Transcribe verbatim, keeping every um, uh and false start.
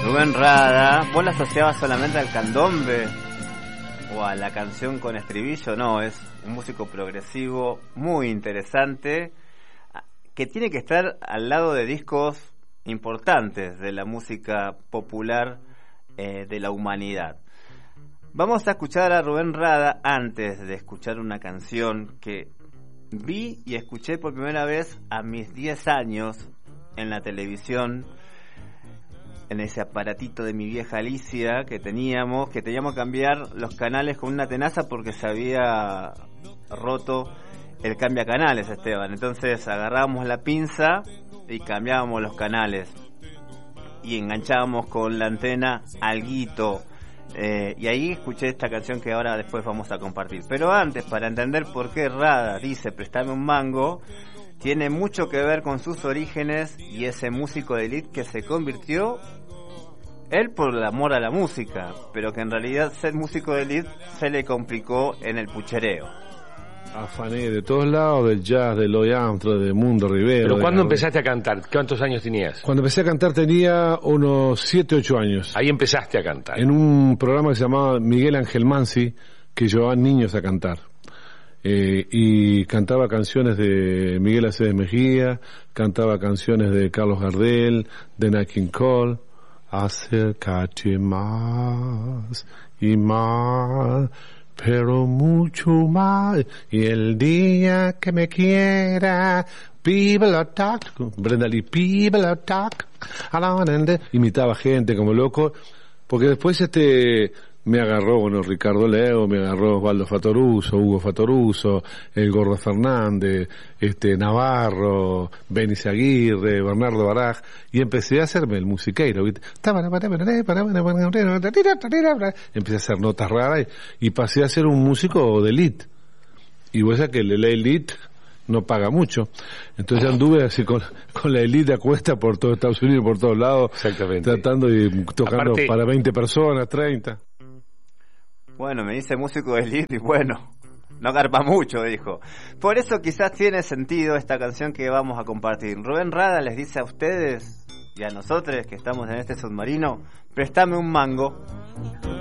Rubén Rada, ¿vos la asociabas solamente al candombe o a la canción con estribillo? No, es un músico progresivo muy interesante que tiene que estar al lado de discos importantes de la música popular eh, de la humanidad. Vamos a escuchar a Rubén Rada antes de escuchar una canción que vi y escuché por primera vez a mis diez años en la televisión, en ese aparatito de mi vieja Alicia que teníamos, que teníamos que cambiar los canales con una tenaza porque se había roto el cambia canales, Esteban. Entonces agarrábamos la pinza y cambiábamos los canales y enganchábamos con la antena alguito. Eh, y ahí escuché esta canción que ahora después vamos a compartir. Pero antes, para entender por qué Rada dice préstame un mango, tiene mucho que ver con sus orígenes y ese músico de élite que se convirtió él por el amor a la música, pero que en realidad ser músico de élite se le complicó en el puchereo. Afané de todos lados, del jazz, del Louis Armstrong, del Mundo Rivera. ¿Pero cuándo empezaste a cantar? ¿Cuántos años tenías? Cuando empecé a cantar tenía unos siete, ocho años. Ahí empezaste a cantar. En un programa que se llamaba Miguel Ángel Mansi, que llevaba niños a cantar. Eh, y cantaba canciones de Miguel Aceves Mejía, cantaba canciones de Carlos Gardel, de Nat King Cole. Acércate más y más, pero mucho más, y el día que me quiera, people attack, Brenda Lee, people attack, imitaba gente como loco, porque después este me agarró, bueno, Ricardo Leo, me agarró Osvaldo Fatoruso, Hugo Fatoruso, el Gordo Fernández, este Navarro, Benis Aguirre, Bernardo Baraj, y empecé a hacerme el musiqueiro, ¿viste? Empecé a hacer notas raras y, y pasé a ser un músico de elite. Y vos sabés que la elite no paga mucho. Entonces anduve así con, con la elite a cuesta por todo Estados Unidos, por todos lados, exactamente, tratando y tocando aparte, para veinte personas, treinta. Bueno, me dice músico de élite y bueno, no garpa mucho, dijo. Por eso quizás tiene sentido esta canción que vamos a compartir. Rubén Rada les dice a ustedes y a nosotros que estamos en este submarino, préstame un mango.